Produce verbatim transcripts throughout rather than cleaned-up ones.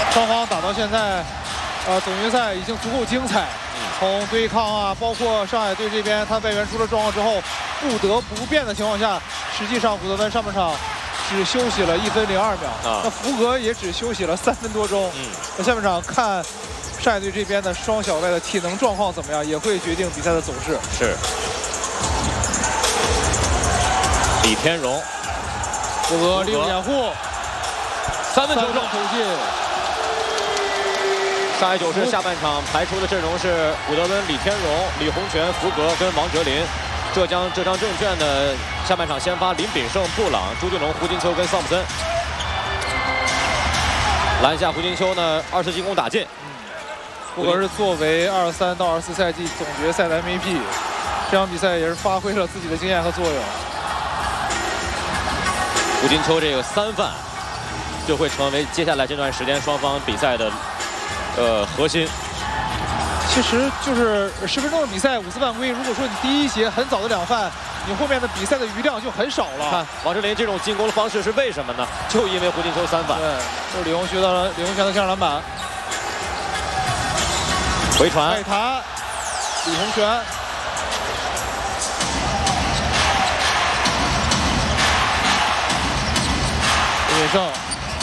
双方打到现在，呃，总决赛已经足够精彩。从对抗啊，包括上海队这边，他外援出了状况之后，不得不变的情况下，实际上古德温上半场只休息了一分零二秒，啊、那福格也只休息了三分多钟。嗯，那下半场看上海队这边的双小外的体能状况怎么样，也会决定比赛的走势。 是。李天荣， 福格利用掩护， 三分球中投进。 上海九市下半场排出的阵容是古德温、李天荣、李洪权、福格跟王哲林。浙江浙江证券的下半场先发林炳胜、布朗、朱俊龙、胡金秋跟桑普森。篮下胡金秋呢二次进攻打进。 福格是作为二十三到二十四赛季总决赛的 M V P， 这场比赛也是发挥了自己的经验和作用。 胡金秋这个三犯就会成为接下来这段时间双方比赛的呃核心。 其实就是十分钟的比赛，五次犯规。如果说你第一节很早的两犯，你后面的比赛的余量就很少了。 看王哲林这种进攻的方式是为什么呢？就因为胡金秋三犯。 对，就是李洪学的李洪权的下篮板。 回传。 外弹，李洪权。林炳胜。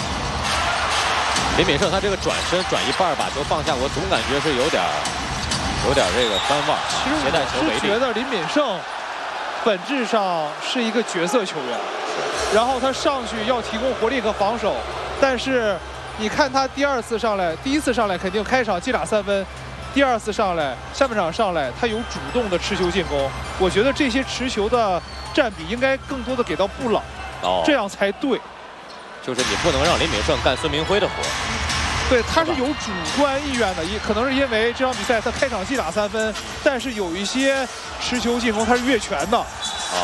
林炳胜他这个转身转一半把球放下，我总感觉是有点有点这个翻腕。 其实我是觉得林炳胜本质上是一个角色球员，然后他上去要提供活力和防守，但是你看他第二次上来，第一次上来肯定开场击打三分，第二次上来下半场上来他有主动的持球进攻，我觉得这些持球的占比应该更多的给到布朗，哦，这样才对。 就是你不能让林炳胜干孙明辉的活， 对，他是有主观意愿的，也可能是因为这场比赛他开场击打三分，但是有一些持球进攻他是越权的。啊，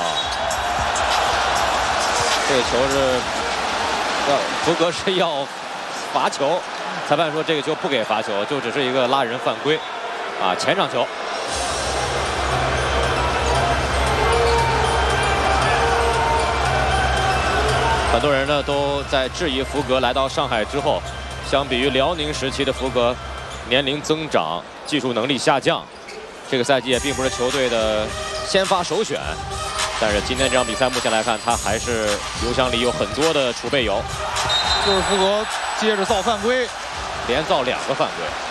这个球是要福格是要罚球，裁判说这个球不给罚球，就只是一个拉人犯规，啊，前场球。很多人呢都在质疑福格来到上海之后，相比于辽宁时期的福格，年龄增长，技术能力下降。这个赛季也并不是球队的先发首选，但是今天这场比赛目前来看，他还是油箱里有很多的储备油。 就是福格接着造犯规， 连造两个犯规。